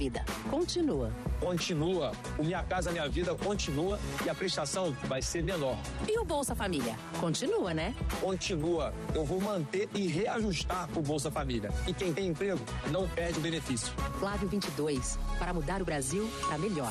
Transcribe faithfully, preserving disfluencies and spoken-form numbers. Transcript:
Vida continua. Continua. O Minha Casa Minha Vida continua e a prestação vai ser menor. E o Bolsa Família? Continua, né? Continua. Eu vou manter e reajustar o Bolsa Família. E quem tem emprego não perde o benefício. Flávio vinte e dois, para mudar o Brasil para melhor.